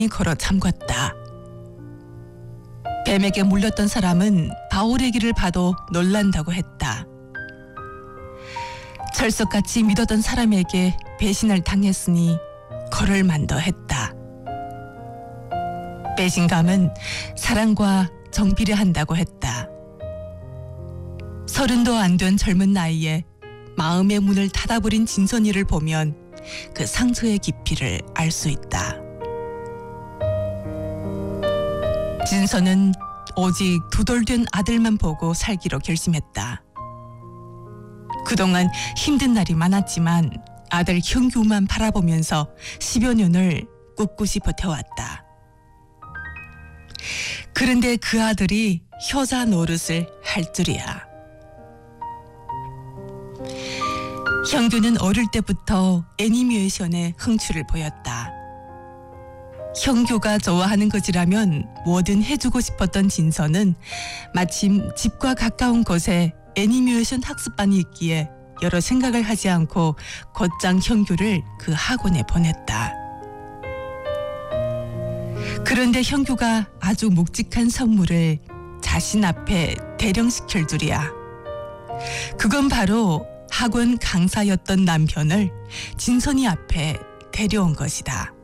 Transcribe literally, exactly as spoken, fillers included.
걸어 잠갔다. 뱀에게 물렸던 사람은 바오레기를 봐도 놀란다고 했다. 철석같이 믿었던 사람에게 배신을 당했으니 걸을 만도 했다. 배신감은 사랑과 정비례 한다고 했다. 서른도 안 된 젊은 나이에 마음의 문을 닫아버린 진선이를 보면 그 상처의 깊이를 알 수 있다. 진선은 오직 두돌된 아들만 보고 살기로 결심했다. 그동안 힘든 날이 많았지만 아들 형규만 바라보면서 십여 년을 꿋꿋이 버텨왔다. 그런데 그 아들이 효자 노릇을 할 줄이야. 형규는 어릴 때부터 애니메이션에 흥취를 보였다. 형규가 좋아하는 것이라면 뭐든 해주고 싶었던 진선은 마침 집과 가까운 곳에 애니메이션 학습반이 있기에 여러 생각을 하지 않고 곧장 형규를 그 학원에 보냈다. 그런데 형규가 아주 묵직한 선물을 자신 앞에 대령시킬 줄이야. 그건 바로 학원 강사였던 남편을 진선이 앞에 데려온 것이다.